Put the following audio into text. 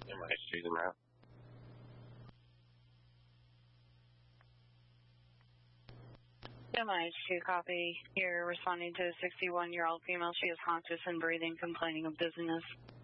MIH2 en route. MIH2, copy. You're responding to a 61-year-old female. She is conscious and breathing, complaining of dizziness.